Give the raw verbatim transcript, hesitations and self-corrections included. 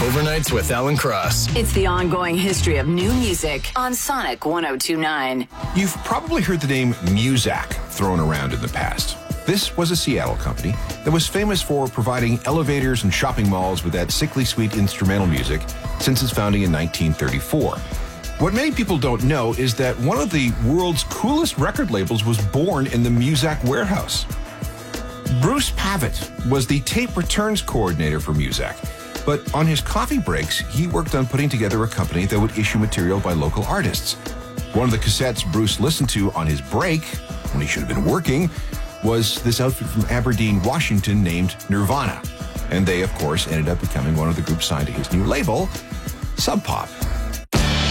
Overnights with Alan Cross. It's the ongoing history of new music on Sonic one oh two point nine. You've probably heard the name Muzak thrown around in the past. This was a Seattle company that was famous for providing elevators and shopping malls with that sickly sweet instrumental music since its founding in nineteen thirty-four. What many people don't know is that one of the world's coolest record labels was born in the Muzak warehouse. Bruce Pavitt was the tape returns coordinator for Muzak, but on his coffee breaks, he worked on putting together a company that would issue material by local artists. One of the cassettes Bruce listened to on his break, when he should have been working, was this outfit from Aberdeen, Washington named Nirvana. And they, of course, ended up becoming one of the groups signed to his new label, Sub Pop.